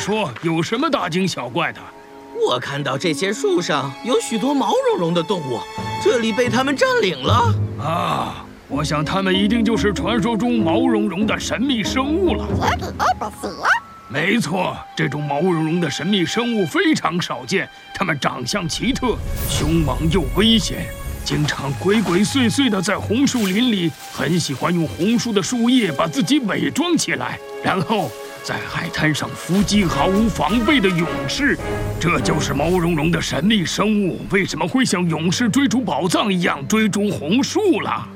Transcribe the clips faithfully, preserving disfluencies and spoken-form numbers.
说，有什么大惊小怪的？ 我看到这些树上有许多毛茸茸的动物，这里被他们占领了。 啊，我想他们一定就是传说中毛茸茸的神秘生物了。没错，这种毛茸茸的神秘生物非常少见，它们长相奇特，凶猛又危险，经常鬼鬼祟祟地在红树林里，很喜欢用红树的树叶把自己伪装起来，然后在海滩上伏击毫无防备的勇士。这就是毛茸茸的神秘生物为什么会像勇士追逐宝藏一样追逐红树了。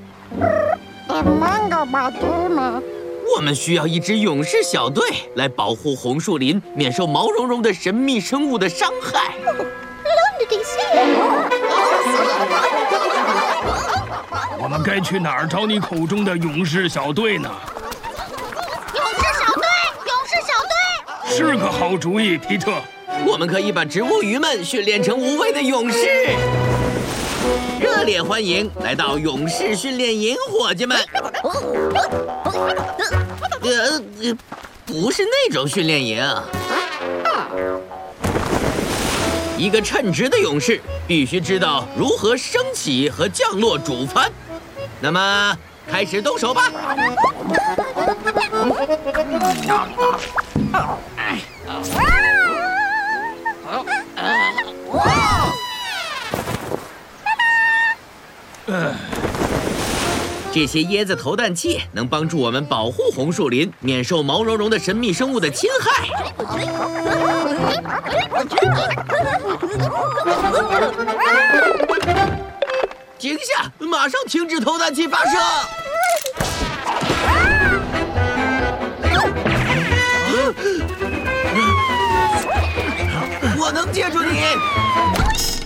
我们需要一支勇士小队来保护红树林，免受毛茸茸的神秘生物的伤害。 我们该去哪儿找你口中的勇士小队呢？ 勇士小队，勇士小队， 是个好主意，皮特。 我们可以把植物鱼们训练成无畏的勇士。热烈欢迎来到勇士训练营，伙计们！呃，不是那种训练营。一个称职的勇士必须知道如何升起和降落主帆。那么，开始动手吧！这些椰子投弹器能帮助我们保护红树林，免受毛茸茸的神秘生物的侵害。停下！马上停止投弹器发射！我能接住你！